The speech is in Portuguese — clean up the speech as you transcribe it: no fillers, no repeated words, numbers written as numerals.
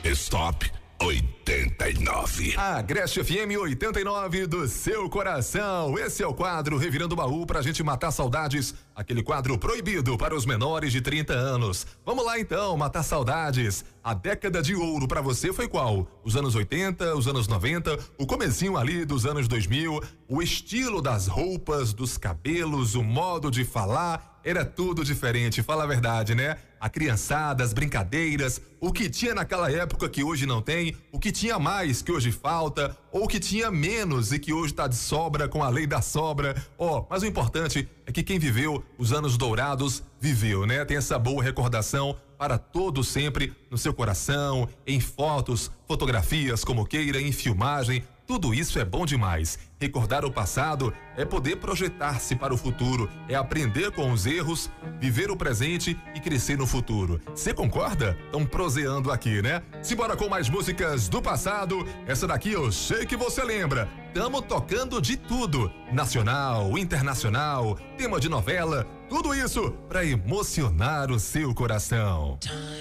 Stop 89. A Agreste FM 89 do seu coração. Esse é o quadro Revirando o Baú pra gente matar saudades. Aquele quadro proibido para os menores de 30 anos. Vamos lá então, matar saudades. A década de ouro pra você foi qual? Os anos 80, os anos 90, o comecinho ali dos anos 2000, o estilo das roupas, dos cabelos, o modo de falar, era tudo diferente, fala a verdade, né? A criançada, as brincadeiras, o que tinha naquela época que hoje não tem, o que tinha mais que hoje falta, ou o que tinha menos e que hoje tá de sobra com a lei da sobra. Mas o importante é que quem viveu os anos dourados viveu, né? Tem essa boa recordação para todo sempre no seu coração, em fotos, fotografias, como queira, em filmagem. Tudo isso é bom demais. Recordar o passado é poder projetar-se para o futuro, é aprender com os erros, viver o presente e crescer no futuro. Você concorda? Estão proseando aqui, né? Simbora com mais músicas do passado. Essa daqui eu sei que você lembra. Tamo tocando de tudo. Nacional, internacional, tema de novela, tudo isso para emocionar o seu coração.